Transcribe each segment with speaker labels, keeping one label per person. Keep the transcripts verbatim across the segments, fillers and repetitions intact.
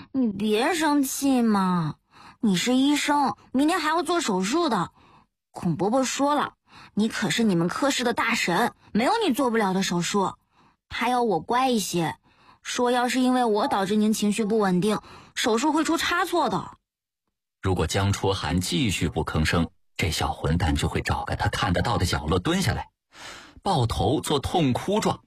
Speaker 1: 你别生气嘛，你是医生，明天还要做手术的。孔伯伯说了，你可是你们科室的大神，没有你做不了的手术。他要我乖一些，说要是因为我导致您情绪不稳定，手术会出差错的。
Speaker 2: 如果江初寒继续不吭声，这小混蛋就会找个他看得到的角落蹲下来，抱头做痛哭状。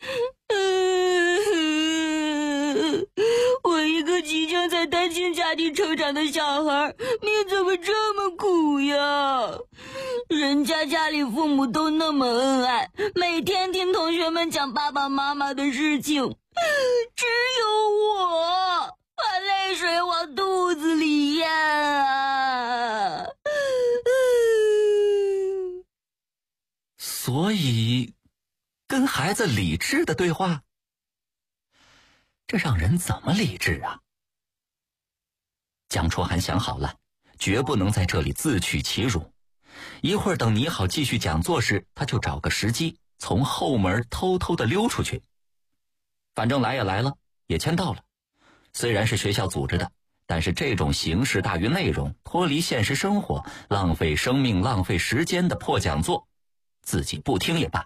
Speaker 1: 我一个即将在单亲家庭成长的小孩，你怎么这么苦呀？人家家里父母都那么恩爱，每天听同学们讲爸爸妈妈的事情，只有我把泪水往肚子里咽啊！
Speaker 2: 所以，跟孩子理智的对话，这让人怎么理智啊？江初寒想好了，绝不能在这里自取其辱。一会儿等你好继续讲座时，他就找个时机从后门偷偷的溜出去。反正来也来了，也签到了。虽然是学校组织的，但是这种形式大于内容，脱离现实生活，浪费生命浪费时间的破讲座，自己不听也罢。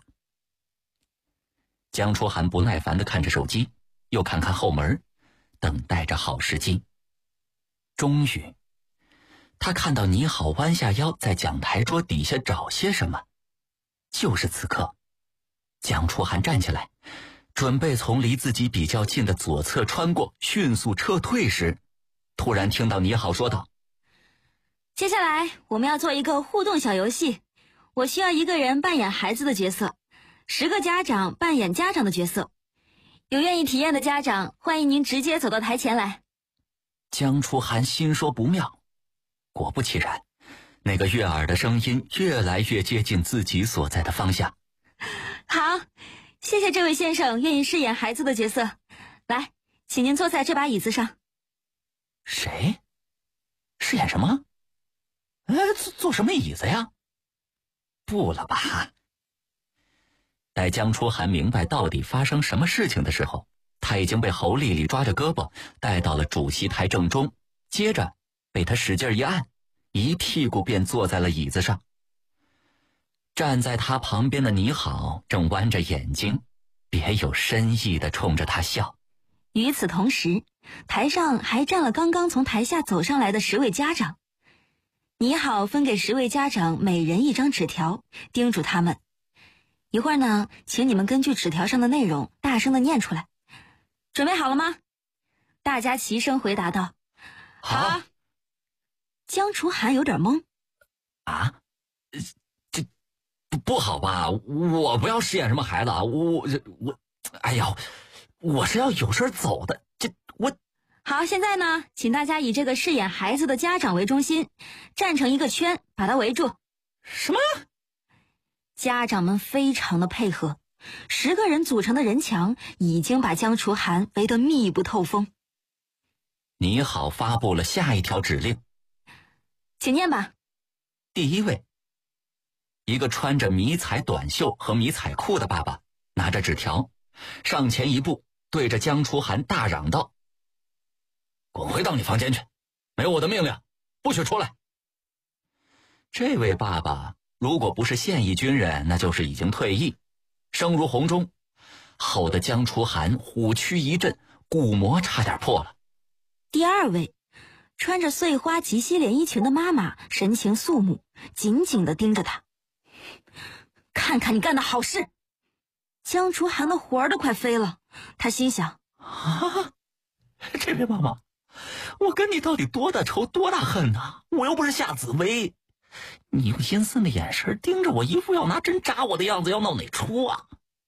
Speaker 2: 江初寒不耐烦地看着手机，又看看后门，等待着好时机。终于他看到倪好弯下腰在讲台桌底下找些什么。就是此刻，江初寒站起来，准备从离自己比较近的左侧穿过，迅速撤退时，突然听到倪好说道：
Speaker 1: 接下来我们要做一个互动小游戏，我需要一个人扮演孩子的角色，十个家长扮演家长的角色。有愿意体验的家长，欢迎您直接走到台前来。
Speaker 2: 江初寒心说不妙，果不其然，那个悦耳的声音越来越接近自己所在的方向。
Speaker 1: 好，谢谢这位先生愿意饰演孩子的角色。来，请您坐在这把椅子上。
Speaker 2: 谁？饰演什么？呃，坐坐什么椅子呀？不了吧。待江初寒明白到底发生什么事情的时候，他已经被侯丽丽抓着胳膊带到了主席台正中，接着被他使劲一按，一屁股便坐在了椅子上。站在他旁边的倪好正弯着眼睛，别有深意地冲着他笑。
Speaker 1: 与此同时，台上还站了刚刚从台下走上来的十位家长。倪好分给十位家长每人一张纸条，叮嘱他们，一会儿呢，请你们根据纸条上的内容大声地念出来。准备好了吗？大家齐声回答道：
Speaker 2: 好。
Speaker 1: 江初寒有点懵。
Speaker 2: 啊？这不不好吧？我不要饰演什么孩子啊！我我哎呀，我是要有事走的。这我
Speaker 1: 好，现在呢，请大家以这个饰演孩子的家长为中心，站成一个圈，把它围住。
Speaker 2: 什么？
Speaker 1: 家长们非常的配合，十个人组成的人墙已经把江初寒围得密不透风。
Speaker 2: 倪好发布了下一条指令，
Speaker 1: 请念吧。
Speaker 2: 第一位，一个穿着迷彩短袖和迷彩裤的爸爸拿着纸条上前一步，对着江初寒大嚷道：滚回到你房间去，没有我的命令不许出来。这位爸爸如果不是现役军人，那就是已经退役，声如洪钟，吼得江初寒虎躯一震，鼓膜差点破了。
Speaker 1: 第二位，穿着碎花及膝连衣裙的妈妈神情肃穆，紧紧地盯着他。看看你干的好事！江初寒的魂儿都快飞了，他心想：
Speaker 2: 啊，这位妈妈，我跟你到底多大仇多大恨啊？我又不是夏紫薇，你用阴森的眼神盯着我，一副要拿针扎我的样子，要闹哪出啊？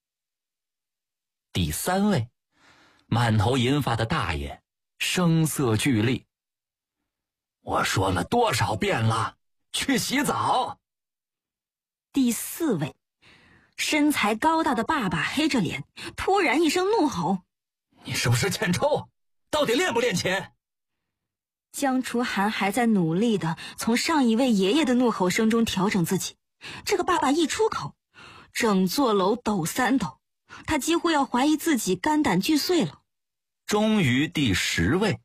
Speaker 2: 第三位，满头银发的大爷声色俱厉：我说了多少遍了，去洗澡。
Speaker 1: 第四位，身材高大的爸爸黑着脸，突然一声怒吼：
Speaker 2: 你是不是欠抽？到底练不练钱？
Speaker 1: 江初寒还在努力地从上一位爷爷的怒吼声中调整自己，这个爸爸一出口，整座楼抖三抖，他几乎要怀疑自己肝胆俱碎了。
Speaker 2: 终于第十位，